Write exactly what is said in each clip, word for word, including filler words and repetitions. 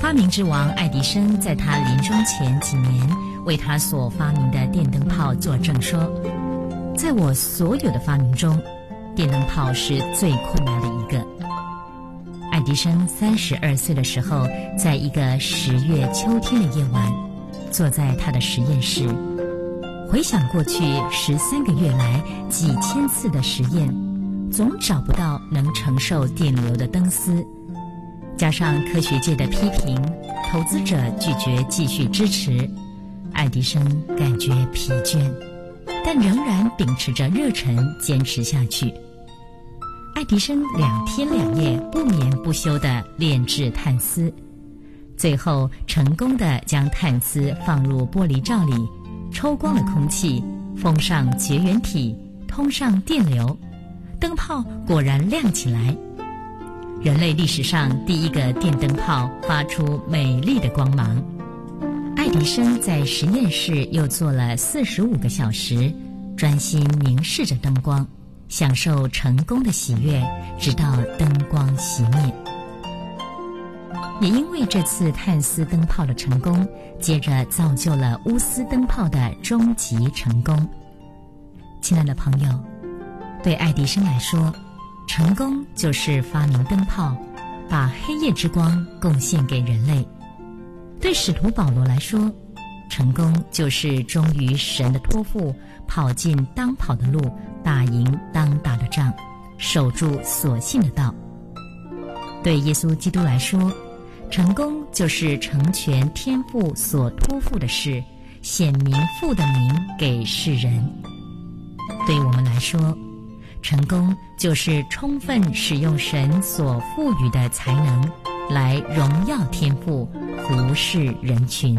发明之王爱迪生在他临终前几年为他所发明的电灯泡作证说，在我所有的发明中，电灯泡是最困难的一个。爱迪生三十二岁的时候，在一个十月秋天的夜晚，坐在他的实验室，回想过去十三个月来几千次的实验，总找不到能承受电流的灯丝。加上科学界的批评，投资者拒绝继续支持，爱迪生感觉疲倦，但仍然秉持着热忱坚持下去。爱迪生两天两夜不眠不休地炼制碳丝，最后成功地将碳丝放入玻璃罩里，抽光了空气，封上绝缘体，通上电流，灯泡果然亮起来。人类历史上第一个电灯泡发出美丽的光芒。爱迪生在实验室又做了四十五个小时，专心凝视着灯光，享受成功的喜悦，直到灯光熄灭。也因为这次碳丝灯泡的成功，接着造就了钨丝灯泡的终极成功。亲爱的朋友，对爱迪生来说，成功就是发明灯泡，把黑夜之光贡献给人类。对使徒保罗来说，成功就是忠于神的托付，跑进当跑的路，打赢当打的仗，守住所信的道。对耶稣基督来说，成功就是成全天父所托付的事，显明父的名给世人。对我们来说，成功就是充分使用神所赋予的才能，来荣耀天父，服侍人群。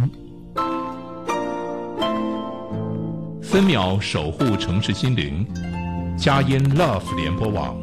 分秒守护城市心灵，佳音 Love 联播网